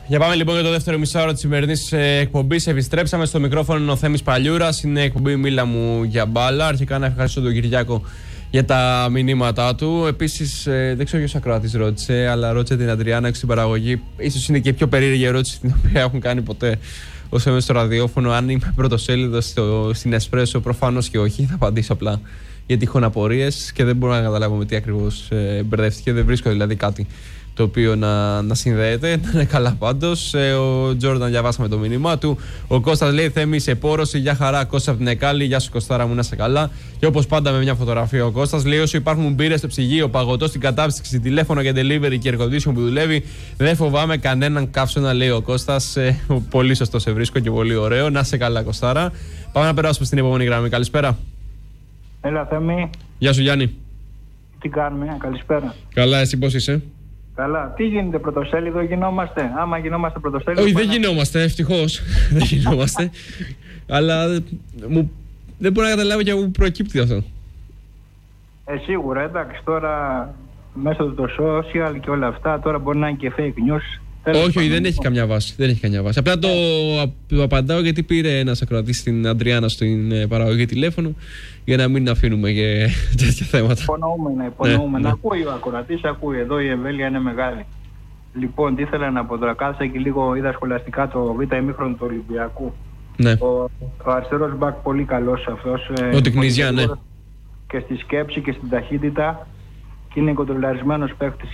Για πάμε λοιπόν για το δεύτερο μισάωρο της σημερινής εκπομπής. Επιστρέψαμε στο μικρόφωνο ο Θέμης Παλιούρας. Είναι εκπομπή Μίλα μου για μπάλα. Αρχικά να ευχαριστώ τον Κυριάκο για τα μηνύματά του. Επίσης, δεν ξέρω ποιος ακροατής ρώτησε, αλλά ρώτησε την Αντριάννα στην παραγωγή. Ίσως είναι και η πιο περίεργη ερώτηση την οποία έχουν κάνει ποτέ όσο είμαι στο ραδιόφωνο. Αν είμαι πρωτοσέλιδος στην Εσπρέσο, προφανώς και όχι. Θα απαντήσω απλά γιατί έχω απορίες και δεν μπορώ να καταλάβω με τι ακριβώς μπερδεύτηκε. Δεν βρίσκω δηλαδή κάτι το οποίο να συνδέεται. Να είναι καλά πάντως. Ο Τζόρνταν, διαβάσαμε το μήνυμά του. Ο Κώστας λέει: Θέμη, σε πόρωση. Γεια χαρά, Κώστα από την Εκάλη. Γεια σου, Κωστάρα μου, να είσαι καλά. Και όπως πάντα με μια φωτογραφία ο Κώστας λέει: όσο υπάρχουν μπύρες στο ψυγείο, παγωτό στην κατάψυξη, τηλέφωνο για delivery και air condition που δουλεύει, δεν φοβάμαι κανέναν καύσωνα, λέει ο Κώστας. Πολύ σωστό σε βρίσκω και πολύ ωραίο. Να είσαι καλά, Κωστάρα. Πάμε να περάσουμε στην επόμενη γραμμή. Καλησπέρα. Έλα, Θέμη. Γεια σου, Γιάννη. Τι κάνουμε, καλησπέρα. Καλά, εσύ πώς είσαι? Καλά. Τι γίνεται, πρωτοσέλιδο γινόμαστε? Άμα γινόμαστε πρωτοσέλιδο. Όχι, δεν γινόμαστε, ευτυχώς. Δεν γινόμαστε. Αλλά δεν μπορώ να καταλάβω και από πού προκύπτει αυτό. Σίγουρα, εντάξει, τώρα μέσω του social και όλα αυτά, τώρα μπορεί να είναι και fake news. Όχι, δεν έχει καμιά βάση. Δεν έχει καμιά βάση. Απλά το απαντάω γιατί πήρε ένας ακροατής στην Αντριάννα στην παραγωγή τηλέφωνο για να μην αφήνουμε και τέτοια θέματα. Υπονοούμε. Να ακούει ο ακροατής, ακούει. Εδώ η εμβέλεια είναι μεγάλη. Λοιπόν, τι ήθελα να πω τώρα, κάθισα και λίγο είδα σχολαστικά το β' ημίχρονο του Ολυμπιακού. Ναι. Ο αριστερός μπακ πολύ καλός αυτός. Ο Τεκνιζιά, ναι. Και στη σκέψη και στην ταχύτητα και είναι κοντρολαρισμένος παίκτης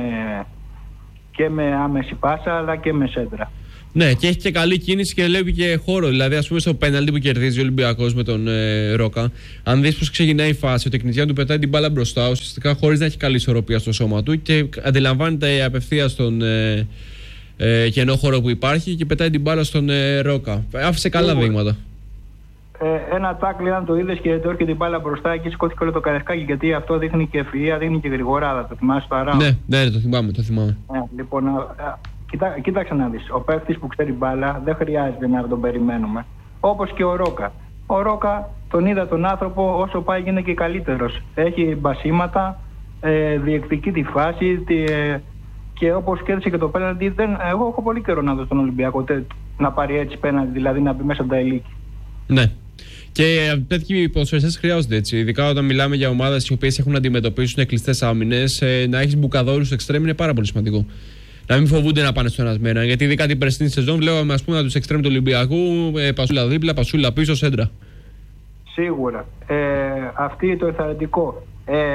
και με άμεση πάσα αλλά και με σέντρα. Ναι, και έχει και καλή κίνηση και λέει και χώρο. Δηλαδή, ας πούμε, στο πέναλτι που κερδίζει ο Ολυμπιακός με τον Ρόκα, αν δεις πως ξεκινάει η φάση, ο Τεκνιζιά του πετάει την μπάλα μπροστά, ουσιαστικά χωρίς να έχει καλή ισορροπία στο σώμα του και αντιλαμβάνεται απευθείας τον κενό χώρο που υπάρχει και πετάει την μπάλα στον Ρόκα. Άφησε καλά δείγματα. Ένα τάκλι, αν το είδες και το έρχεται την μπάλα μπροστά, εκεί σηκώθηκε όλο το καρεσκάκι γιατί αυτό δείχνει και ευφυΐα, δείχνει και γρηγοράδα. Το θυμάσαι τώρα? Ναι, το θυμάμαι. Λοιπόν, κοίταξε να δεις. Ο παίκτης που ξέρει μπάλα δεν χρειάζεται να τον περιμένουμε. Όπως και ο Ρόκα. Ο Ρόκα τον είδα τον άνθρωπο, όσο πάει γίνεται και καλύτερος. Έχει μπασίματα, διεκδικεί τη φάση και όπως κέρδισε και το πέναλτι. Εγώ έχω πολύ καιρό να δω στον Ολυμπιακό να πάρει έτσι πέναλτι, δηλαδή να μπει μέσα από τα ελίκη. Ναι. Και τέτοιοι ποδοσφαιριστές χρειάζονται έτσι. Ειδικά όταν μιλάμε για ομάδες οι οποίες έχουν να αντιμετωπίσουν κλειστές άμυνες, να έχεις μπουκαδόρους εξτρέμ είναι πάρα πολύ σημαντικό. Να μην φοβούνται να πάνε στο ένα μέρα. Γιατί ειδικά την περσινή σεζόν βλέπαμε, ας πούμε, τους εξτρέμ του Ολυμπιακού, πασούλα δίπλα, πασούλα πίσω, σέντρα. Σίγουρα. Αυτή το εθαρρυντικό.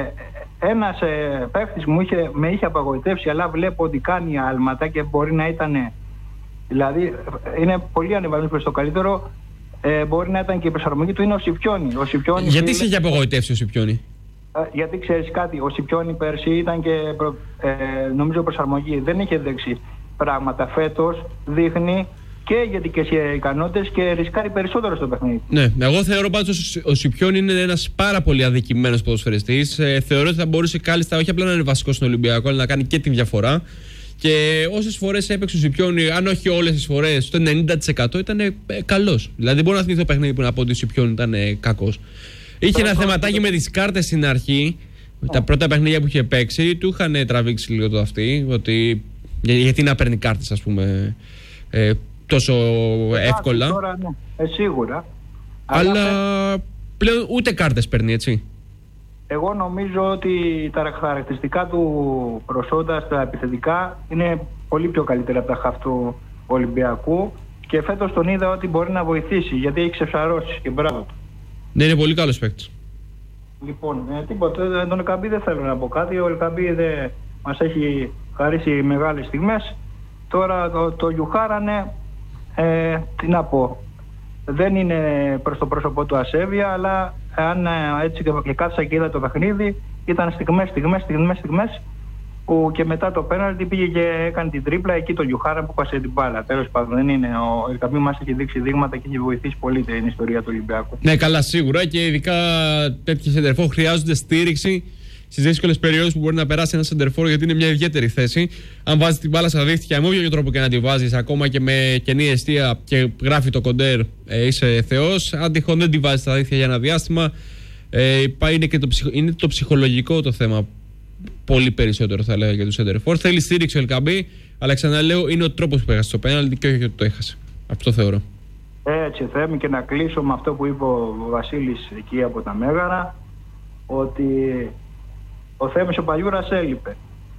Ένας παίκτης με είχε απαγοητεύσει, αλλά βλέπω ότι κάνει άλματα και μπορεί να ήταν. Δηλαδή είναι πολύ ανεβασμένος προς το καλύτερο. Μπορεί να ήταν και η προσαρμογή του είναι ο Σιπιόνι. Γιατί σε είχε απογοητεύσει ο Σιπιόνι? Γιατί ξέρεις κάτι, ο Σιπιόνι πέρσι ήταν και νομίζω προσαρμογή. Δεν είχε δείξει πράγματα. Φέτος δείχνει και ηγετικές ικανότητες και ρισκάρει περισσότερο στο παιχνίδι. Ναι, εγώ θεωρώ πάντως ο Σιπιόνι είναι ένας πάρα πολύ αδικημένος ποδοσφαιριστής. Θεωρώ ότι θα μπορούσε κάλλιστα όχι απλά να είναι βασικός στον Ολυμπιακό, αλλά να κάνει και τη διαφορά. Και όσες φορές έπαιξε ο Σιπιόνι, αν όχι όλες τις φορές, το 90% ήταν καλός. Δηλαδή, δεν μπορώ να θυμηθώ παιχνίδι που να πω ότι ο Σιπιόνι ήταν κακός. Είχε ένα θεματάκι με τις κάρτες στην αρχή. Τα πρώτα παιχνίδια που είχε παίξει, του είχαν τραβήξει λίγο το αυτή. Ότι, γιατί να παίρνει κάρτες, ας πούμε, τόσο εύκολα. Τώρα, ναι. Σίγουρα. Αλλά πλέον ούτε κάρτες παίρνει, έτσι. Εγώ νομίζω ότι τα χαρακτηριστικά του προσόντα στα επιθετικά είναι πολύ πιο καλύτερα από τα χαφ του Ολυμπιακού και φέτος τον είδα ότι μπορεί να βοηθήσει γιατί έχει ξεψαρώσει και μπράβο του. Ναι, είναι πολύ καλός παίκτης. Λοιπόν, τίποτα, τον Ελκαμπή δεν θέλω να πω κάτι. Ο Ελκαμπή μας έχει χαρίσει μεγάλες στιγμές. Τώρα το Γιουχάρανε, τι να πω, δεν είναι προς το πρόσωπό του ασέβεια, αλλά αν έτσι και κάθισα και είδα το παιχνίδι, ήταν στιγμές που και μετά το πέναλτι πήγε και έκανε την τρίπλα εκεί το Γιουχάρα που πάσε την μπάλα. Τέλος πάντων, δεν είναι. Ο Ελκαμπή μας έχει δείξει δείγματα και έχει βοηθήσει πολύ την ιστορία του Ολυμπιακού. Ναι, καλά, σίγουρα και ειδικά τέτοιοι σεντερφόρ χρειάζονται στήριξη στις δύσκολες περιόδους που μπορεί να περάσει ένα σεντερφόρ γιατί είναι μια ιδιαίτερη θέση. Αν βάζει την μπάλα στα δίχτυα, με όποιο τρόπο και να τη βάζει, ακόμα και με κενή εστία και γράφει το κοντέρ, είσαι θεός. Αν τυχόν δεν τη βάζει στα δίχτυα για ένα διάστημα, είναι το ψυχολογικό το θέμα πολύ περισσότερο, θα έλεγα, για του center for. Θέλει στήριξη ο Ελκαμπή, αλλά ξαναλέω, είναι ο τρόπος που έχασε το πέναλτι και όχι ότι το έχασε. Αυτό θεωρώ. Έτσι, Θέμη, και να κλείσω με αυτό που είπε ο Βασίλης εκεί από τα Μέγαρα, ότι ο Θέμης ο Παλιούρας έλειπε.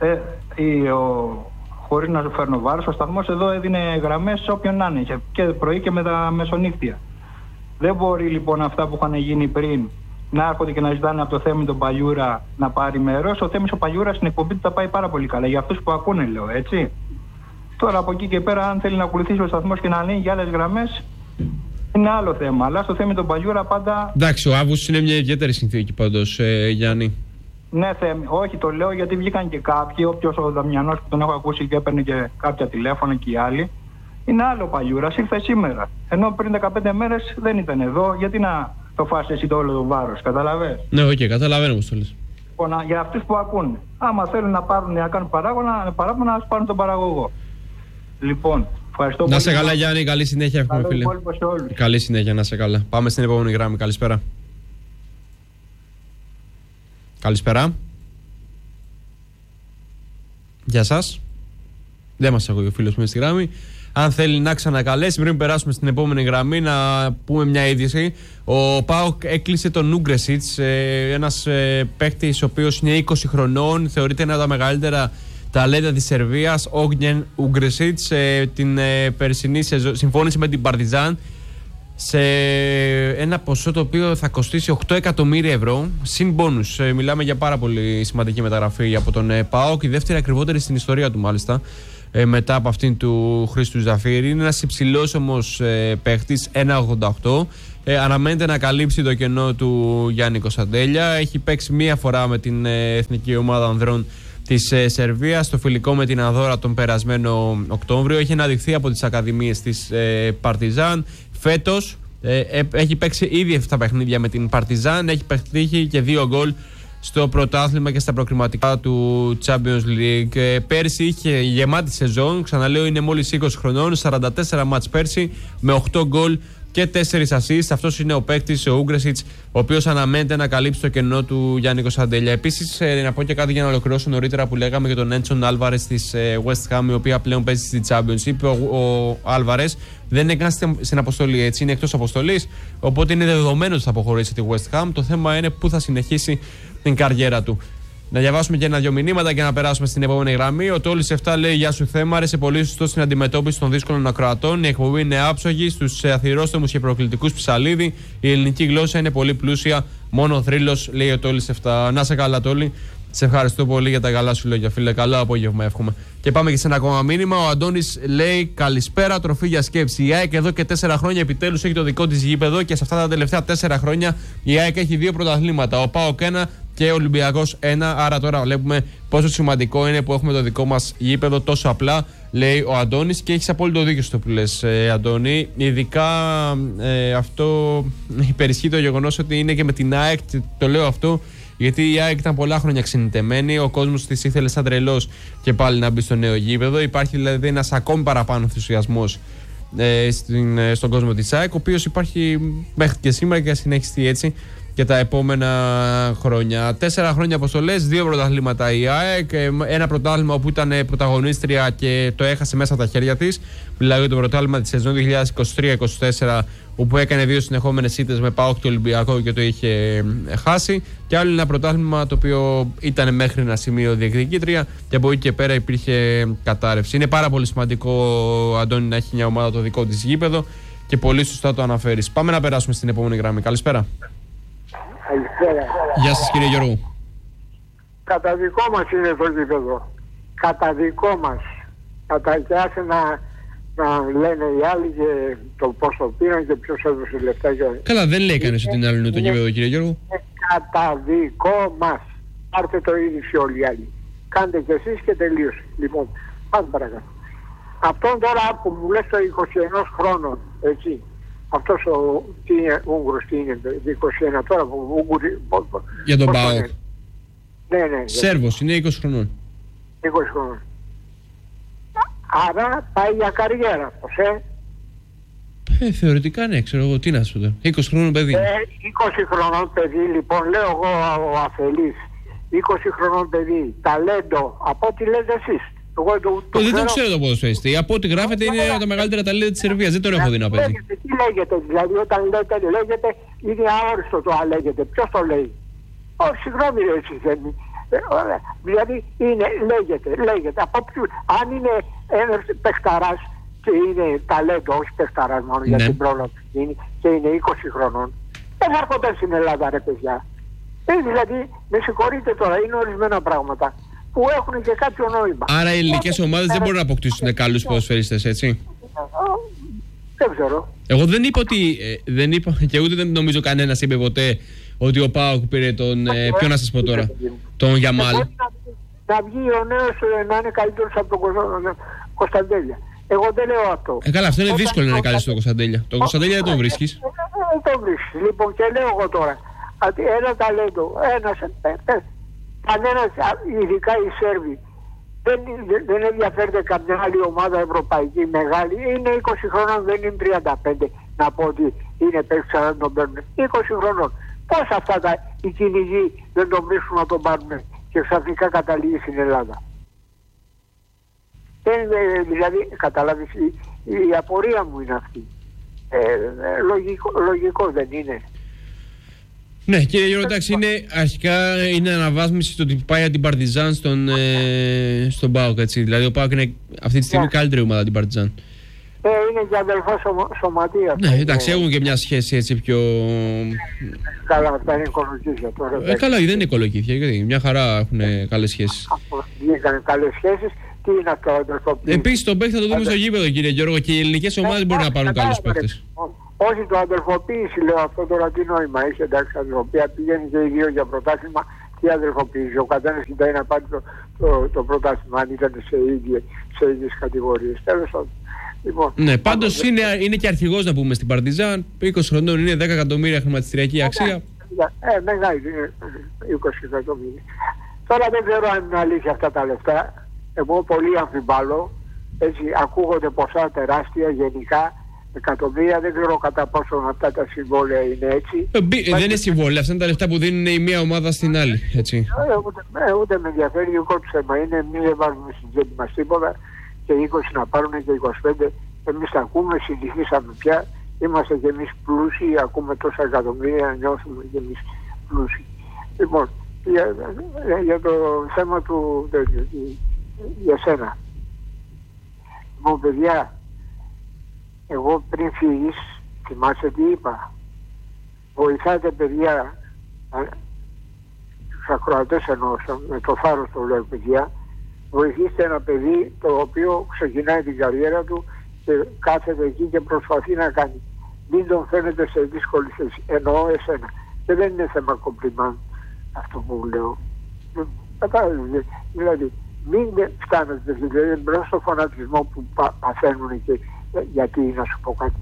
Χωρίς να του φέρνω βάρος, ο σταθμός εδώ έδινε γραμμές σε όποιον να είναι, και πρωί και με τα μεσονύχτια. Δεν μπορεί λοιπόν αυτά που είχαν γίνει πριν να έρχονται και να ζητάνε από το Θέμη τον Παλιούρα να πάρει μέρος. Ο Θέμης ο Παλιούρας στην εκπομπή του τα πάει πάρα πολύ καλά. Για αυτούς που ακούνε, λέω, έτσι. Τώρα από εκεί και πέρα, αν θέλει να ακολουθήσει ο σταθμός και να ανοίγει για άλλες γραμμές, είναι άλλο θέμα. Αλλά στο Θέμη τον Παλιούρα πάντα. Εντάξει, ο Αύγουστος είναι μια ιδιαίτερη συνθήκη πάντως, Γιάννη. Ναι, Θέμη, όχι, το λέω γιατί βγήκαν και κάποιοι. Όποιος ο Δαμιανός που τον έχω ακούσει και έπαιρνε και κάποια τηλέφωνα και οι άλλοι. Είναι άλλο ο Παλιούρας, ήρθε σήμερα. Ενώ πριν 15 μέρες δεν ήταν εδώ. Γιατί να το φας εσύ το όλο το βάρος, καταλαβαίνεις? Ναι, οκ, καταλαβαίνω πώς το λες. Λοιπόν, για αυτούς που ακούνε, άμα θέλουν να πάρουν να κάνουν παράπονα, να πάρουν τον παραγωγό. Λοιπόν, ευχαριστώ πολύ. Να σε καλά, Γιάννη, καλή συνέχεια. Καλό φίλε. υπόλοιπο σε όλους. Καλή συνέχεια, να σε καλά. Πάμε στην επόμενη γράμμη. Καλησπέρα. Καλησπέρα. Γεια σας. Δεν μας ακούει ο φίλος μου στη γράμμη. Αν θέλει να ξανακαλέσει, πριν περάσουμε στην επόμενη γραμμή, να πούμε μια είδηση. Ο ΠΑΟΚ έκλεισε τον Ούγκρεσιτς, ένας παίκτης ο οποίος είναι 20 χρονών, θεωρείται ένα από τα μεγαλύτερα ταλέντα της Σερβίας, Όγνιεν Ούγκρεσιτς. Την περσινή σεζόν συμφώνησε με την Παρτιζάν σε ένα ποσό το οποίο θα κοστίσει 8 εκατομμύρια ευρώ συν μπόνους. Μιλάμε για πάρα πολύ σημαντική μεταγραφή από τον ΠΑΟΚ, η δεύτερη ακριβότερη στην ιστορία του μάλιστα, μετά από αυτήν του Χρήστου Ζαφύρη. Είναι ένας υψηλός όμως παίχτης, 1,88. Αναμένεται να καλύψει το κενό του Γιάννη Κωνσταντέλια. Έχει παίξει μία φορά με την εθνική ομάδα ανδρών της Σερβίας στο φιλικό με την Ανδώρα τον περασμένο Οκτώβριο. Έχει αναδειχθεί από τις ακαδημίες της Παρτιζάν. Φέτος έχει παίξει ήδη 7 παιχνίδια με την Παρτιζάν. Έχει πετύχει και 2 γκολ στο πρωτάθλημα και στα προκριματικά του Champions League. Πέρσι είχε γεμάτη σεζόν, ξαναλέω, είναι μόλις 20 χρονών, 44 μάτς πέρσι με 8 γκολ και 4 assists. Αυτός είναι ο παίκτης, ο Ούγκρεσιτς, ο οποίος αναμένεται να καλύψει το κενό του Γιάννη Κωνσταντέλια. Επίσης, να πω και κάτι για να ολοκληρώσω νωρίτερα που λέγαμε για τον Έντσον Άλβαρες της West Ham, η οποία πλέον παίζει στη Championship. Ο Άλβαρες δεν έκανε στην αποστολή, έτσι, είναι εκτός αποστολής, οπότε είναι δεδομένο ότι θα αποχωρήσει τη West Ham. Το θέμα είναι πού θα συνεχίσει την καριέρα του. Να διαβάσουμε και ένα-δυο μηνύματα και να περάσουμε στην επόμενη γραμμή. Ο Τόλης 7 λέει: Γεια σου, Θέμα. Άρεσε πολύ σωστό στην αντιμετώπιση των δύσκολων ακροατών. Η εκπομπή είναι άψογη, στους αθυρόστομους και προκλητικούς ψαλίδι. Η ελληνική γλώσσα είναι πολύ πλούσια. Μόνο θρύλος, λέει ο Τόλης 7. Να σε καλά, Τόλη. Σε ευχαριστώ πολύ για τα καλά σου λόγια, φίλε. Καλό απόγευμα, εύχομαι. Και πάμε και σε ένα ακόμα μήνυμα. Ο Αντώνης λέει: Καλησπέρα, τροφή για σκέψη. Η ΑΕΚ εδώ και 4 χρόνια επιτέλους έχει το δικό της γήπεδο και σε αυτά τα τελευταία 4 χρόνια η ΑΕΚ έχει 2 πρωταθλήματα. Ο ΠΑΟΚ 1 και ο Ολυμπιακός 1. Άρα τώρα βλέπουμε πόσο σημαντικό είναι που έχουμε το δικό μας γήπεδο τόσο απλά, λέει ο Αντώνης. Και έχεις απόλυτο δίκιο στο που λες, Αντώνη. Ειδικά αυτό υπερισχύει το γεγονός ότι είναι και με την ΑΕΚ. Το λέω αυτό γιατί η ΑΕΚ ήταν πολλά χρόνια ξενιτεμένη. Ο κόσμος της ήθελε σαν τρελός και πάλι να μπει στο νέο γήπεδο. Υπάρχει δηλαδή ένας ακόμη παραπάνω ενθουσιασμός στον κόσμο της ΑΕΚ, ο οποίος υπάρχει μέχρι και σήμερα και θα συνεχιστεί έτσι και τα επόμενα χρόνια. 4 χρόνια αποστολές, 2 πρωταθλήματα η ΑΕΚ. Ένα πρωτάθλημα όπου ήταν πρωταγωνίστρια και το έχασε μέσα από τα χέρια της. Μιλάω για το πρωτάθλημα της σεζόν 2023-2024, όπου έκανε 2 συνεχόμενες ήττες με ΠΑΟΚ και Ολυμπιακό και το είχε χάσει. Και άλλο ένα πρωτάθλημα το οποίο ήταν μέχρι ένα σημείο διεκδικήτρια και από εκεί και πέρα υπήρχε κατάρρευση. Είναι πάρα πολύ σημαντικό, Αντώνη, να έχει μια ομάδα το δικό της γήπεδο και πολύ σωστά το αναφέρεις. Πάμε να περάσουμε στην επόμενη γραμμή. Καλησπέρα. Καλησπέρα. Γεια σας, κύριε Γιώργο. Κατά δικό μας είναι το γήπεδο. Κατά δικό μας. Και άσε να λένε οι άλλοι και το πώς το πήραν και ποιος έδωσε λεφτά. Καλά, δεν λέει κανείς ότι είναι άλλο είναι το γήπεδο, κύριε Γιώργο. Κατά δικό μας. Πάρτε το είδηση όλοι οι άλλοι. Κάντε κι εσείς και τελείωσε. Λοιπόν, πάμε παρακάτω. Αυτόν τώρα που μου λες το 21 χρόνων, έτσι. Αυτός ο Ούγγρος τι είναι, 21 τώρα που Ούγγροι... Για τον ΠΑΟΚ. Ναι. Σέρβος, είναι 20 χρονών. 20 χρονών. Άρα πάει για καριέρα, Θεωρητικά ναι, ξέρω εγώ, τι να σου πω. 20 χρονών παιδί. 20 χρονών παιδί, λοιπόν, λέω εγώ ο αφελής. 20 χρονών παιδί, ταλέντο, από ό,τι λέτε εσείς. Δεν το ξέρω το ποδοσφαιριστή. Από ό,τι γράφεται είναι τα μεγαλύτερα ταλέντα της Σερβίας. Δεν τον έχω δει να παίζει. Τι λέγεται, δηλαδή όταν λέγεται είναι αόριστο το λέγεται. Ποιος το λέει? Όχι, συγγνώμη εσείς δεν είναι. Δηλαδή λέγεται. Αν είναι ένας παιχταράς και είναι ταλέντο, όχι παιχταράς μόνο για την πρόλαψη και είναι 20 χρονών, δεν θα έρχονταν στην Ελλάδα ρε παιδιά. Δηλαδή, με συγχωρείτε τώρα, είναι ορισμένα πράγματα που έχουν και κάποιο νόημα. Άρα οι ελληνικές ομάδες δεν μπορούν να αποκτήσουν καλούς ποδοσφαιριστές, έτσι? Δεν ξέρω. Εγώ δεν είπα ότι. Δεν είπα, και ούτε δεν νομίζω κανένας είπε ποτέ ότι ο ΠΑΟΚ πήρε τον. Ποιο να σας πω τώρα? Τον Γιαμάλ. Να βγει ο νέος να είναι καλύτερος από τον Κωνσταντέλια. Εγώ δεν λέω αυτό. Καλά, αυτό είναι δύσκολο να είναι καλύτερος στον Κωνσταντέλια. Τον Κωνσταντέλια δεν τον βρίσκεις. Δεν τον βρίσκεις. Λοιπόν, και λέω εγώ τώρα ότι ένα ταλέντο, κανένας, ειδικά οι Σέρβοι, δεν ενδιαφέρεται καμιά άλλη ομάδα ευρωπαϊκή μεγάλη. Είναι 20 χρόνων, δεν είναι 35 να πω ότι είναι παίκτης να τον παίρνουν. 20 χρόνων. Πώς αυτά οι κυνηγοί δεν τον βρίσκουν να τον πάρουν και ξαφνικά καταλήγει στην Ελλάδα? Δηλαδή, καταλάβεις, η απορία μου είναι αυτή. Λογικό δεν είναι? Ναι, κύριε Γιώργο, εντάξει, αρχικά είναι αναβάθμιση στο ότι πάει από την Παρτιζάν στον ΠΑΟΚ, έτσι. Δηλαδή ο ΠΑΟΚ είναι αυτή τη στιγμή καλύτερη ομάδα την Παρτιζάν. Είναι και αδελφό σωματεία. Ναι, εντάξει, έχουν και μια σχέση έτσι πιο... Καλά, αυτά είναι οικολογίδια τώρα. Καλά, δεν είναι οικολογίδια, γιατί μια χαρά έχουν καλές σχέσεις. Βγήκαν καλές σχέσεις. Τι είναι αυτό, αδελφοποίηση? Επίσης, τον παίκτη θα το δούμε στο γήπεδο, κύριε Γιώργο, και οι ελληνικές ομάδες μπορούν να πάρουν καλούς παίκτες. Όχι το αδελφοποίηση, λέω αυτό τώρα, τι νόημα έχει? Εντάξει, αδελφοποίηση, πηγαίνει και οι δύο για πρωτάθλημα. Τι αδελφοποίηση? Ο καθένας κοιτάει να πάρει το πρωτάθλημα, αν ήταν σε ίδιες κατηγορίες. Τέλος πάντων. Λοιπόν, ναι, πάντως είναι και αρχηγός, να πούμε, στην Παρτιζάν. 20 χρονών, είναι 10 εκατομμύρια χρηματιστηριακή αξία. Μεγάλη, 20 εκατομμύρια. Τώρα δεν ξέρω αν είναι αλήθεια αυτά τα λεφτά. Εγώ πολύ αμφιβάλλω. Έτσι, ακούγονται ποσά τεράστια γενικά. Εκατομμύρια, δεν ξέρω κατά πόσο αυτά τα συμβόλαια είναι έτσι. Δεν είναι συμβόλαια, αυτά είναι τα λεφτά που δίνουν η μία ομάδα στην άλλη. Έτσι. Ούτε με ενδιαφέρει το θέμα. Είναι μην δεν βάζουμε στην τσέπη μας τίποτα και 20 να πάρουν και 25. Εμείς τα ακούμε, συνηθίσαμε πια. Είμαστε κι εμείς πλούσιοι, ακούμε τόσα εκατομμύρια, νιώθουμε κι εμείς πλούσιοι. Λοιπόν, για το θέμα του για σένα. Λοιπόν, παιδιά, εγώ πριν φύγεις, θυμάσαι τι είπα? Βοηθάτε παιδιά, τους ακροατές εννοώ, με το θάρρος το λέω παιδιά, βοηθήστε ένα παιδί το οποίο ξεκινάει την καριέρα του και κάθεται εκεί και προσπαθεί να κάνει. Μην τον φαίνεται σε δύσκολη θέση. Εννοώ εσένα. Και δεν είναι θέμα κομπλιμάν αυτό που λέω. Κατάλαβε. Δηλαδή, μην φτάνετε δηλαδή, μπρος στο φανατισμό που παθαίνουν και γιατί να σου πω κάτι.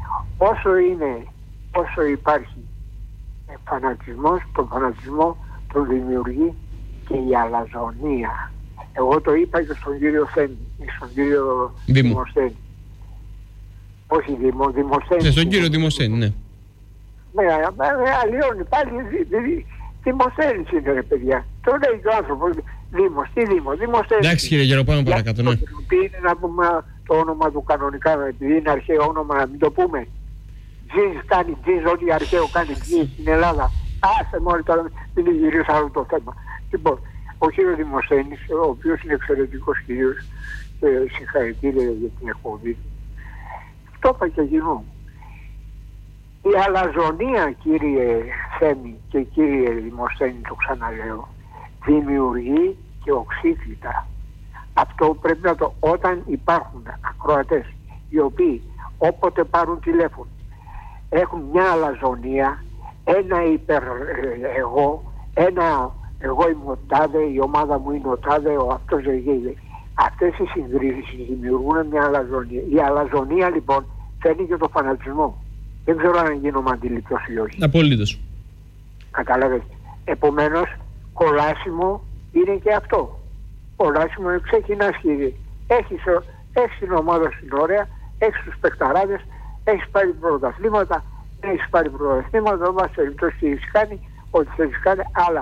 Όσο υπάρχει φανατισμός, τον φανατισμό τον δημιουργεί και η αλαζονία. Εγώ το είπα και στον κύριο Θέμη, στον κύριο Δημοσθένη. Όχι Δημοσθένη. Και στον κύριο Δημοσθένη, ναι. Αλλιώνει πάλι Δημοσθένης είναι ρε παιδιά. Το λέει και ο άνθρωπος. Δημοσθένης. Εντάξει κύριε Γιώργο, πάμε παρακάτω. Ναι. Τι είναι να πούμε το όνομα του κανονικά, επειδή είναι αρχαίο όνομα, να μην το πούμε. Κάνει ό,τι αρχαίο κάνει στην Ελλάδα. Άσε μόλι τώρα, μην γυρίσω άλλο το θέμα. Λοιπόν, ο κύριος Δημοσθένης, ο οποίος είναι εξαιρετικός κύριος, και συγχαρητήρια για την εκπομπή. Το είπα και γινό. Η αλαζονία, κύριε Θέμη και κύριε Δημοσθένη, το ξαναλέω, δημιουργεί και οξύκλητα. Αυτό πρέπει να το... Όταν υπάρχουν ακροατές οι οποίοι όποτε πάρουν τηλέφωνο έχουν μια αλαζονία, ένα υπερ-εγώ, ένα εγώ είμαι ο τάδε, η ομάδα μου είναι ο τάδε, ο αυτός έγινε. Αυτές οι συγκρίσεις δημιουργούν μια αλαζονία. Η αλαζονία λοιπόν φέρνει και το φανατισμό. Δεν ξέρω αν γίνομαι αντιληπτός ή όχι. Απολύτως. Κατάλαβες. Επομένως, κολάσιμο είναι και αυτό. Κολάσιμο ξεκινάς κύριε. Έχεις την ομάδα στην ωραία, έχεις τους παιχταράδες, έχεις πάρει πρωταθλήματα, έχεις πάρει πρωταθλήματα, όμως περιπτώσει τι έχεις κάνει, ό,τι θέλεις κάνει, αλλά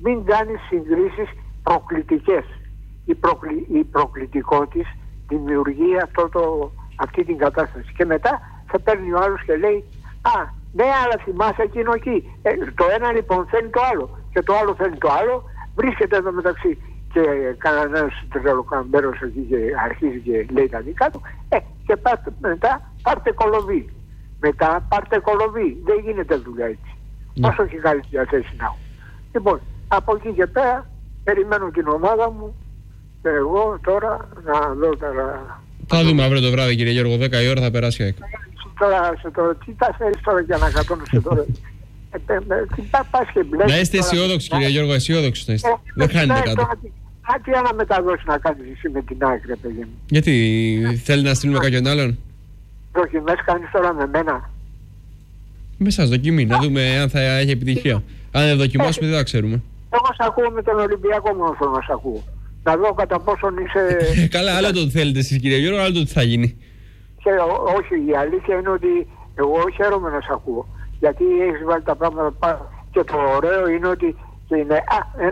μην κάνει συγκρίσεις προκλητικές. Η προκλητικό της δημιουργεί αυτή την κατάσταση. Και μετά θα παίρνει ο άλλος και λέει ναι, αλλά θυμάσαι εκείνο εκεί. Το ένα λοιπόν θέλει το άλλο και το άλλο θέλει το άλλο. Βρίσκεται εδώ μεταξύ και κανένας τρελοκαμπέρος εκεί και αρχίζει και λέει τα δικά του. Και μετά πάρτε κολοβή. Μετά πάρτε κολοβή. Δεν γίνεται δουλειά έτσι. Όσο και καλή διαθέση να έχω. Λοιπόν, από εκεί και πέρα περιμένω την ομάδα μου και εγώ τώρα να δω τώρα. Θα δούμε αύριο το βράδυ, κύριε Γιώργο, 10 η ώρα θα περάσει ΑΕΚ. Τώρα, τι τα θέλεις τώρα για να κατώνεσαι τώρα. Να είστε αισιόδοξοι, κύριε Γιώργο, αισιόδοξοι να είστε. Δεν χάνετε κάτι. Τι αναμεταδόσεις να κάνεις εσύ με την ΑΕΚ, ρε παιδί μου. Γιατί, θέλει να στείλουμε κάποιον άλλον. Δοκιμές κάνεις τώρα με μένα. Με εσάς δοκιμή, να δούμε αν θα έχει επιτυχία. Αν δεν δοκιμάσουμε δεν θα ξέρουμε. Εγώ σ' ακούω με τον Ολυμπιακό μόνο θέλω να σ' ακούω. Να δω κατά πόσον είσαι... Καλά, άλλο το θέλετε εσείς, κύριε Γιώργο, άλλο το τι θα γίνει. Όχι, η αλήθεια είναι ότι εγώ χαίρομαι να σ' ακούω. Γιατί έχεις βάλει τα πράγματα πάνω. Και το ωραίο είναι ότι είναι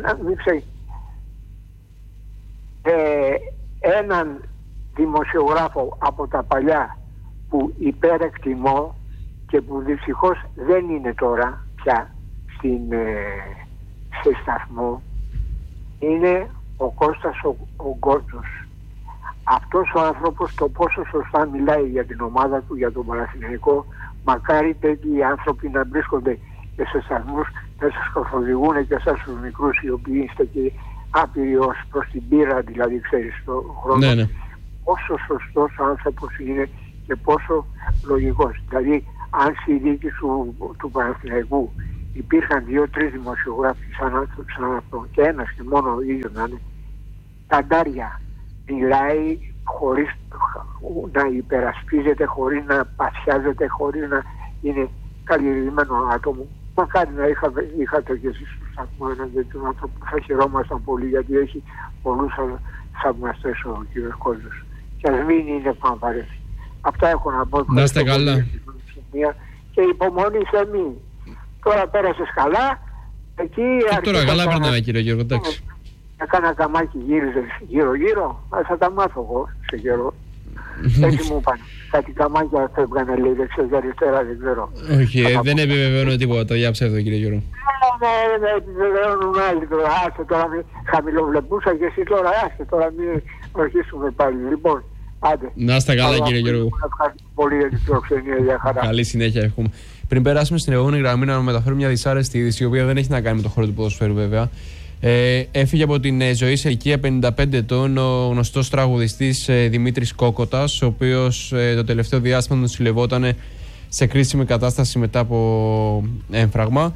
έναν δημοσιογράφο από τα παλιά που υπερεκτιμώ και που δυστυχώς δεν είναι τώρα πια σε σταθμό, είναι ο Κώστας ο Γκότσος. Αυτός ο άνθρωπος το πόσο σωστά μιλάει για την ομάδα του, για τον Παναθηναϊκό, μακάρι τέτοιοι άνθρωποι να βρίσκονται και σε σταθμούς να σας καθοδηγούν και εσάς τους μικρούς οι οποίοι είστε και άπειροι ως προς την πείρα, δηλαδή ξέρεις το χρόνο. Ναι. Πόσο σωστός άνθρωπος είναι και πόσο λογικός. Δηλαδή αν στη δίκη του Παναθηναϊκού υπήρχαν 2-3 δημοσιογράφοι σαν αυτό και ένας και μόνο ο ίδιος να είναι, ταντάρια, μιλάει χωρίς να υπερασπίζεται, χωρίς να πασιάζεται, χωρίς να είναι καλλιεργημένο άτομο. Μακάρι να είχατε και εσείς στο σταθμό έναν τέτοιον άνθρωπο. Θα χαιρόμασταν πολύ, γιατί έχει πολλούς θαυμαστές ο κ. Κόζος. Και ας μην είναι πανπαρές. Αυτά έχω να πω. Να είστε καλά. Και υπομονή σε μη. Τώρα πέρασες καλά. Εκεί τώρα καλά περνάμε, κύριε Γιώργο, εντάξει. Έκανα καμάκι, γύριζε γύρω-γύρω. Θα τα μάθω εγώ σε καιρό. Έτσι μου είπαν. Κάτι καμάκια φεύγανε, λέει, δεξιά και αριστερά, δεν ξέρω. Όχι, δεν επιβεβαιώνω τίποτα για ψεύδο, κύριε Γιώργο. Ναι, επιβεβαιώνουν άλλοι τώρα. Άστε τώρα, χαμηλοβλεπούσα και εσύ τώρα, άστε τώρα, μην αρχίσουμε πάλι. Λοιπόν, άντε. Να είστε καλά, κύριε Γιώργο. Ευχαριστώ πολύ για την φιλοξενία, για χαρά. Καλή συνέχεια έχουμε. Πριν περάσουμε στην επόμενη γραμμή, να μεταφέρουμε μια δυσάρεστη είδηση, η οποία δεν έχει να κάνει με το χώρο του ποδοσφαίρου, βέβαια. Έφυγε από την ζωή σε ηλικία 55 ετών ο γνωστός τραγουδιστής Δημήτρης Κόκοτας, ο οποίος το τελευταίο διάστημα νοσηλευόταν σε κρίσιμη κατάσταση μετά από έμφραγμα.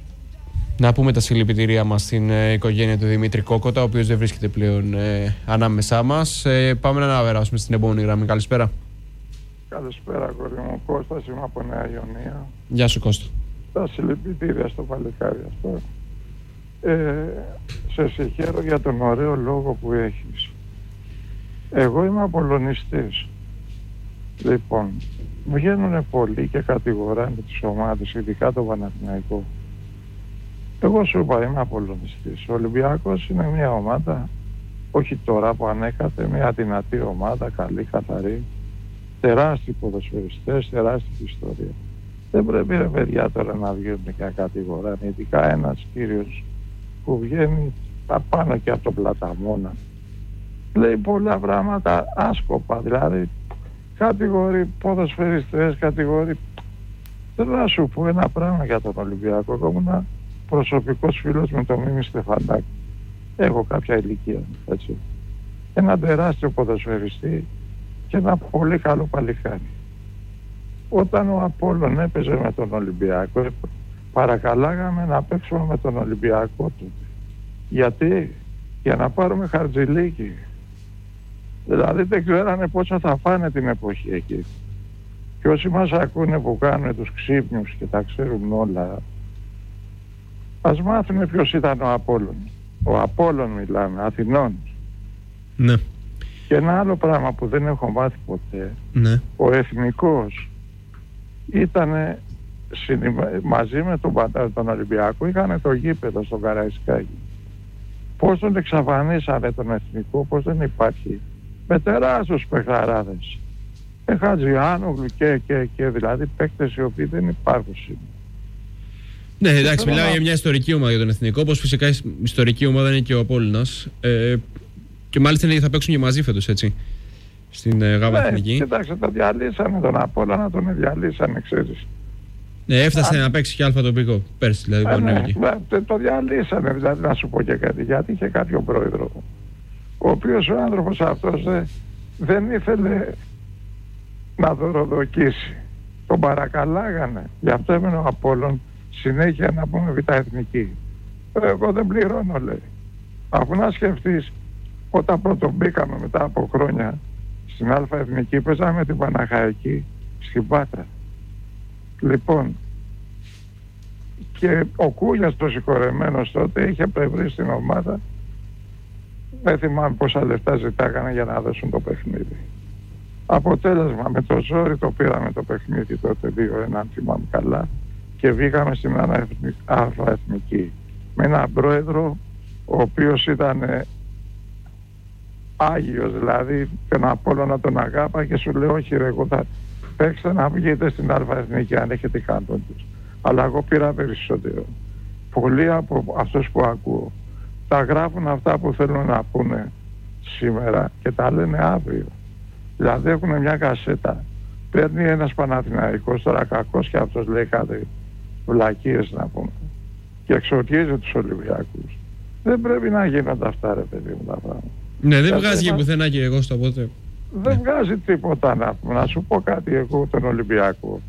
Να πούμε τα συλληπιτήριά μας στην οικογένεια του Δημήτρη Κόκοτα, ο οποίος δεν βρίσκεται πλέον ανάμεσά μας. Πάμε να περάσουμε στην επόμενη γραμμή. Καλησπέρα. Καλησπέρα, κόρη μου. Κώστας, είμαι από Νέα Ιωνία. Γεια σου, Κώστα. Τα συλληπιτήρια στο παλικάρι αυτό. Σε συγχαίρω για τον ωραίο λόγο που έχεις. Εγώ είμαι απολωνιστής. Λοιπόν, βγαίνουν πολλοί και κατηγοράνε τις ομάδες, ειδικά το Παναθηναϊκό. Εγώ σου είπα, είμαι απολωνιστής. Ο Ολυμπιακός είναι μια ομάδα, όχι τώρα που ανέκαθε, μια δυνατή ομάδα, καλή, καθαρή, τεράστιοι ποδοσφαιριστές, τεράστια ιστορία. Δεν πρέπει, ρε παιδιά, τώρα να βγαίνουν και να κατηγοράνε, ειδικά ένας κύριος που βγαίνει πάνω και από τον Πλαταμόνα, λέει πολλά πράγματα άσκοπα, δηλαδή κατηγορεί ποδοσφαιριστές, κατηγορεί. Θέλω να σου πω ένα πράγμα για τον Ολυμπιακό. Εγώ ήμουν προσωπικός φίλος με τον Μίμη Στεφανάκη. Έχω κάποια ηλικία, έτσι. Ένα τεράστιο ποδοσφαιριστή και ένα πολύ καλό παλικάρι. Όταν ο Απόλλων έπαιζε με τον Ολυμπιακό, παρακαλάγαμε να παίξουμε με τον Ολυμπιακό του. Γιατί? Για να πάρουμε Χαρτζηλίκη. Δηλαδή δεν ξέρανε πόσο θα φάνε την εποχή εκεί. Και όσοι μας ακούνε που κάνουν τους ξύπνιους και τα ξέρουν όλα, ας μάθουν ποιος ήταν ο Απόλλων. Ο Απόλλων μιλάμε, Αθηνών. Ναι. Και ένα άλλο πράγμα που δεν έχω μάθει ποτέ, ναι. Ο Εθνικός ήταν μαζί με τον Ολυμπιακό, είχαν το γήπεδο στον Καραϊσκάκη. Πώς τον εξαφανίσανε τον εθνικό, πώς δεν υπάρχει. Με τεράστιους παιχταράδες. Χατζιάνογλου και δηλαδή παίκτες οι οποίοι δεν υπάρχουν σήμερα. Ναι, εντάξει, μιλάμε για μια ιστορική ομάδα για τον εθνικό, όπως φυσικά η ιστορική ομάδα είναι και ο Απόλλωνας. Και μάλιστα είναι ότι θα παίξουν και μαζί φέτος, έτσι, στην ΓΑΒΑ Εθνική. Κοιτάξτε, το διαλύσανε τον Απόλλωνα, τον διαλύσανε, ξέρεις. Ναι, έφτασε να παίξει και αλφα τοπικό πέρσι, δηλαδή. Το διαλύσανε, δηλαδή, να σου πω και κάτι, γιατί είχε κάποιο πρόεδρο, ο οποίος ο άνθρωπος αυτός δεν ήθελε να δωροδοκίσει. Τον παρακαλάγανε. Γι' αυτό έμενε ο Απόλλων συνέχεια να πούμε Β' Εθνική. Εγώ δεν πληρώνω, λέει. Αφού να σκεφτείς, όταν πρώτο μπήκαμε μετά από χρόνια στην Α' Εθνική, παίζαμε την Παναχαϊκή στην Πάτρα. Λοιπόν, και ο Κούλιας το συγχωρεμένος τότε είχε πλευρίσει στην ομάδα, δεν θυμάμαι πόσα λεφτά ζητάγανε για να δώσουν το παιχνίδι. Αποτέλεσμα, με το ζόρι το πήραμε το παιχνίδι τότε 2-1, αν θυμάμαι καλά, και βγήκαμε στην Α' Εθνική με έναν πρόεδρο ο οποίος ήταν άγιος, δηλαδή τον Απόλλωνα τον αγάπα και σου λέει όχι ρε, εγώ θα παίξτε να βγείτε στην Α' Εθνική αν έχετε κάτω τους. Αλλά εγώ πήρα περισσότερο. Πολλοί από αυτούς που ακούω τα γράφουν αυτά που θέλουν να πούνε σήμερα και τα λένε αύριο. Δηλαδή έχουν μια κασέτα, παίρνει ένας Παναθηναϊκός, τώρα κακός και αυτός λέει κάτι βλακίες να πούμε, και εξορκίζει τους Ολυμπιακούς. Δεν πρέπει να γίνονται αυτά, ρε παιδί μου, τα πράγματα. Ναι, δεν βγάζει και πουθενά, κύριε Κώστα, οπότε. Δεν βγάζει τίποτα να πούμε. Να σου πω κάτι εγώ τον Ολυμπιακό.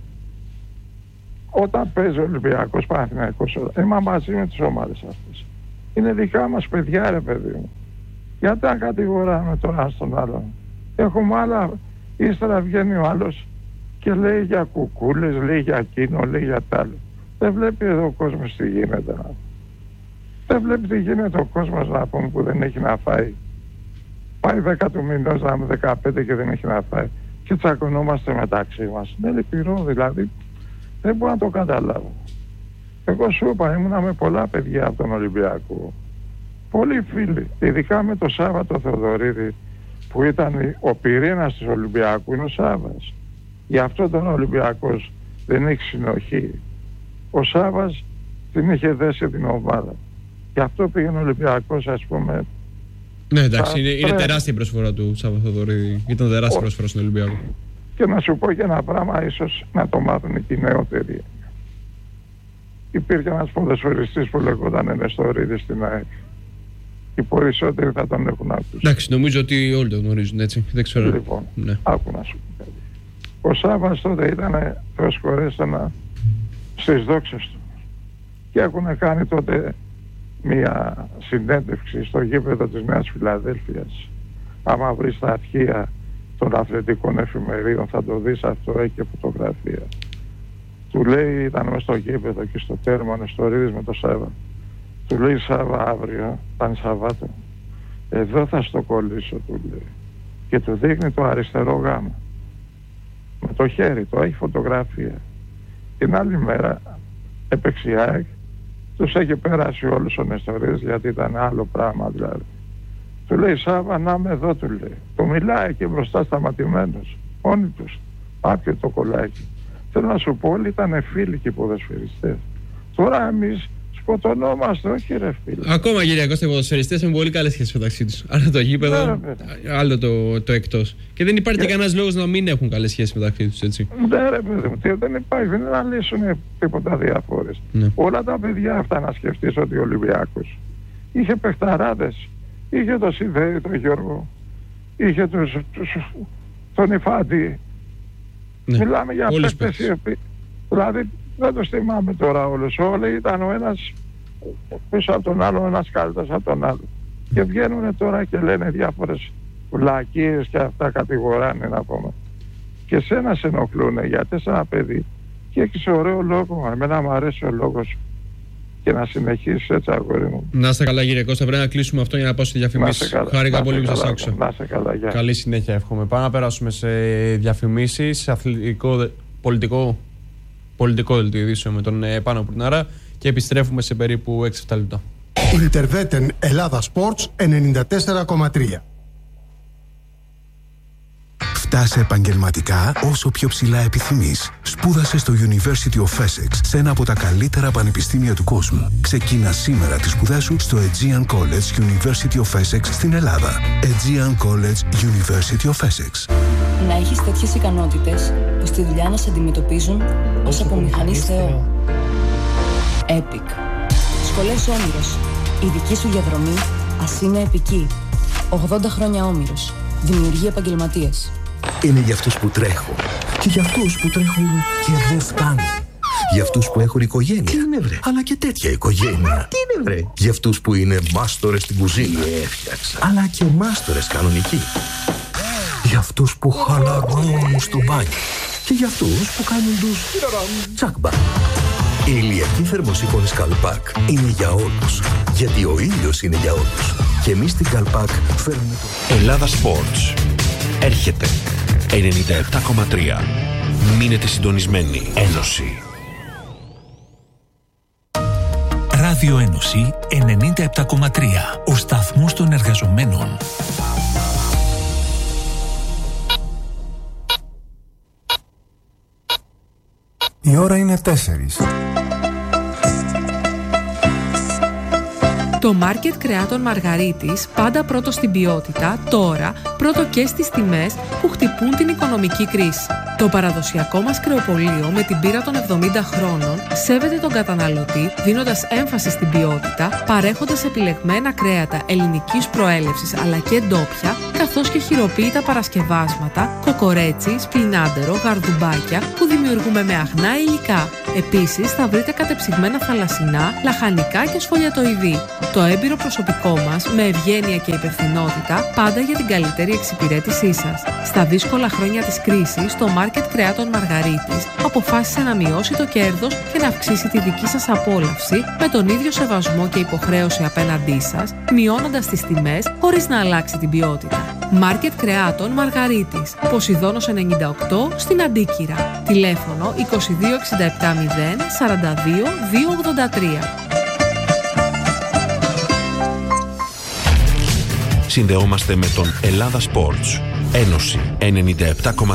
Όταν παίζει ο Ολυμπιακός Παναθηναϊκός, είμαι μαζί με τις ομάδες αυτές. Είναι δικά μας παιδιά, ρε παιδί μου. Γιατί αν κατηγοράμε τώρα στον άλλον. Έχουμε άλλα, ύστερα βγαίνει ο άλλος και λέει για κουκούλες, λέει για εκείνο, λέει για τ' άλλο. Δεν βλέπει εδώ ο κόσμος τι γίνεται. Δεν βλέπει τι γίνεται ο κόσμος να πούμε που δεν έχει να φάει. Πάει 10 του μηνός να είμαι 15 και δεν έχει να φάει. Και τσακωνόμαστε μεταξύ μας. Είναι λυπηρό δηλαδή. Δεν μπορώ να το καταλάβω. Εγώ σου είπα, ήμουνα με πολλά παιδιά από τον Ολυμπιακό. Πολλοί φίλοι, ειδικά με το Σάββατο Θεοδωρίδη, που ήταν ο πυρήνας της Ολυμπιακού, είναι ο Σάββας. Γι' αυτό τον Ολυμπιακός δεν έχει συνοχή. Ο Σάββας την είχε δέσει την ομάδα. Γι' αυτό πήγαινε ο Ολυμπιακός, ας πούμε. Ναι, εντάξει, είναι τεράστια η προσφορά του Σάββα Θεοδωρίδη. Ήταν τεράστια προσφορά στον Ολυμπιακό. Και να σου πω και ένα πράγμα, ίσως να το μάθουν και οι νεότεροι. Υπήρχε ένας ποδοσφαιριστής που λεγόταν Νεστορίδης στην ΑΕΚ. Οι περισσότεροι θα τον έχουν ακούσει. Εντάξει, νομίζω ότι όλοι το γνωρίζουν, έτσι. Δεν ξέρω. Λοιπόν, ναι. Άκου να σου πω κάτι. Ο Σάββας τότε ήταν, Θεός χωρέσανα, στις δόξες του. Και έχουν κάνει τότε μια συνέντευξη στο γήπεδο της Νέας Φιλαδέλφειας. Άμα βρεις τα αρχεία των αθλητικών εφημερίων θα το δεις αυτό, έχει και φωτογραφία. Του λέει, ήταν μέσα στο γήπεδο και στο τέρμα ο Νεστορίδης με το Σάββα. Του λέει, Σάββα, αύριο, ήταν Σαββάτο, εδώ θα στο κολλήσω, του λέει. Και του δείχνει το αριστερό γάμα. Με το χέρι, το έχει φωτογραφία. Την άλλη μέρα έπαιξε η ΑΕΚ, τους έχει πέρασει όλους ο Νεστορίδης, γιατί ήταν άλλο πράγμα δηλαδή. Του λέει, Σάββα, να είμαι εδώ, του λέει. Του μιλάει και μπροστά σταματημένος. Μόνοι τους. Άπιο το κολλάκι. Θέλω να σου πω, όλοι ήταν φίλοι και ποδοσφαιριστές. Τώρα εμείς σκοτωνόμαστε, όχι ρε φίλε. Ακόμα, κύριε Κώστα, οι ποδοσφαιριστές έχουν πολύ καλές σχέσεις μεταξύ τους. Άλλο το γήπεδο, άλλο το εκτός. Και δεν υπάρχει κανένας λόγος να μην έχουν καλές σχέσεις μεταξύ τους, έτσι. Ναι, ρε παιδί μου, δεν υπάρχει, δεν είναι να λύσουν τίποτα διαφορές. Ναι. Όλα τα παιδιά αυτά, να σκεφτείς ότι ο Ολυμπιακός είχε παιχταράδες. Είχε το Σιδέρη, τον Γιώργο, είχε τον Ιφάντη. Ναι. Μιλάμε για παίκτες. Δηλαδή δεν το θυμάμαι τώρα όλους. Όλοι ήταν ο ένας πίσω από τον άλλο, ένας καλύτερος από τον άλλο. Και βγαίνουν τώρα και λένε διάφορες βλακίες και αυτά κατηγοράνε να πούμε. Και σένα σε ενοχλούνε γιατί είσαι ένα παιδί και έχεις ωραίο λόγο. Εμένα μου αρέσει ο λόγος. Και να συνεχίσει έτσι, αγόρι μου. Να είστε καλά, κύριε Κώστα. Πρέπει να κλείσουμε αυτό για να πάω στη διαφημίσεις. Χάρηκα πολύ που σας άκουσα. Να είστε καλά, γεια. Καλή συνέχεια, εύχομαι. Πάμε να περάσουμε σε διαφημίσεις, σε αθλητικό, πολιτικό δελτίο ειδήσεων με τον Πάνο Πουρνάρα και επιστρέφουμε σε περίπου 6-7 λεπτά. Ιντερβέτεν Ελλάδα Sports 94,3. Φτάσε επαγγελματικά όσο πιο ψηλά επιθυμείς. Σπούδασε στο University of Essex, σε ένα από τα καλύτερα πανεπιστήμια του κόσμου. Ξεκίνα σήμερα τις σπουδές σου στο Aegean College University of Essex στην Ελλάδα. Aegean College University of Essex. Να έχεις τέτοιες ικανότητες που στη δουλειά να σε αντιμετωπίζουν ως απομηχανής Θεό. Epic. Σχολές Όμηρος. Η δική σου διαδρομή ας είναι επική. 80 χρόνια Όμηρος. Δημιουργεί επαγγελματίες. Είναι για αυτούς που τρέχουν. Και για αυτούς που τρέχουν και δεν φτάνουν. Για αυτούς που έχουν οικογένεια. Τι είναι βρε. Αλλά και τέτοια οικογένεια. Τι είναι βρε. Για αυτούς που είναι μάστορες στην κουζίνα. Έφτιαξα. Αλλά και μάστορες κανονικοί. Για αυτούς που χαλαρώνουν στο μπάνιο. Και για αυτούς που κάνουν τους τσάκμπα. Η ηλιακή θερμοσύφωνη Καλπάκ είναι για όλους. Γιατί ο ήλιος είναι για όλους. Και εμείς στην Καλπάκ φέρνουμε το... Ελλάδα Sports. Έρχεται 97,3. Μείνετε συντονισμένοι. Ένωση. Ράδιο Ένωση 97,3. Ο σταθμός των εργαζομένων. Η ώρα είναι 4. Το μάρκετ κρεάτων Μαργαρίτης, πάντα πρώτο στην ποιότητα, τώρα πρώτο και στις τιμές που χτυπούν την οικονομική κρίση. Το παραδοσιακό μας κρεοπωλείο με την πείρα των 70 χρόνων σέβεται τον καταναλωτή, δίνοντας έμφαση στην ποιότητα, παρέχοντας επιλεγμένα κρέατα ελληνικής προέλευσης αλλά και ντόπια, καθώς και χειροποίητα παρασκευάσματα, κοκορέτσι, σπινάντερο, γαρδουμπάκια που δημιουργούμε με αγνά υλικά. Επίσης θα βρείτε κατεψυγμένα θαλασσινά, λαχανικά και σφολιατοειδή. Το έμπειρο προσωπικό μας, με ευγένεια και υπευθυνότητα, πάντα για την καλύτερη εξυπηρέτησή σας. Στα δύσκολα χρόνια της κρίσης, το μάρκετ κρεάτων Μαργαρίτης αποφάσισε να μειώσει το κέρδος και να αυξήσει τη δική σας απόλαυση με τον ίδιο σεβασμό και υποχρέωση απέναντί σας, μειώνοντας τις τιμές χωρίς να αλλάξει την ποιότητα. Μάρκετ κρεάτων Μαργαρίτης, Ποσειδώνος 98 στην Αντίκυρα. Τηλέφωνο 2267 0 42 283. Συνδεόμαστε με τον Ελλάδα Sports. Ένωση 97,3.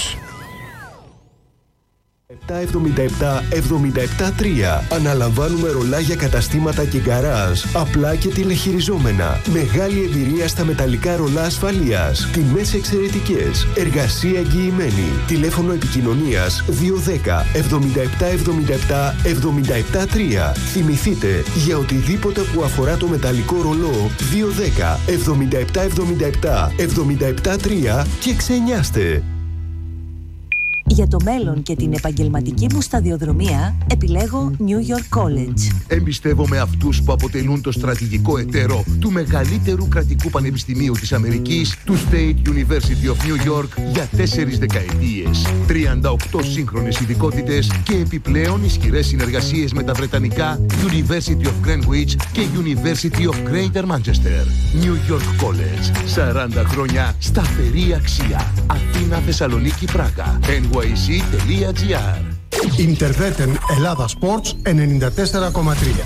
777-773. Αναλαμβάνουμε ρολάγια καταστήματα και γκαράζ, απλά και τηλεχειριζόμενα. Μεγάλη εμπειρία στα μεταλλικά ρολά ασφαλείας. Τιμές εξαιρετικές. Εργασία εγγυημένη. Τηλέφωνο επικοινωνίας 210 7777 773. Θυμηθείτε, για οτιδήποτε που αφορά το μεταλλικό ρολό 210 7777 773 και ξενιάστε. Για το μέλλον και την επαγγελματική μου σταδιοδρομία, επιλέγω New York College. Εμπιστεύομαι αυτούς που αποτελούν το στρατηγικό εταίρο του μεγαλύτερου κρατικού πανεπιστημίου της Αμερικής, του State University of New York, για 4 δεκαετίες. 38 σύγχρονες ειδικότητες και επιπλέον ισχυρές συνεργασίες με τα βρετανικά University of Greenwich και University of Greater Manchester. New York College. 40 χρόνια σταθερή αξία. Αθήνα, Θεσσαλονίκη, Πράγα. nyc.gr. Ιντερβέτεν Ελλάδα Sports 94,3.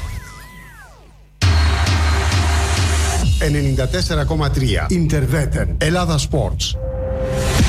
94,3. Ιντερβέτεν Ελλάδα Sports.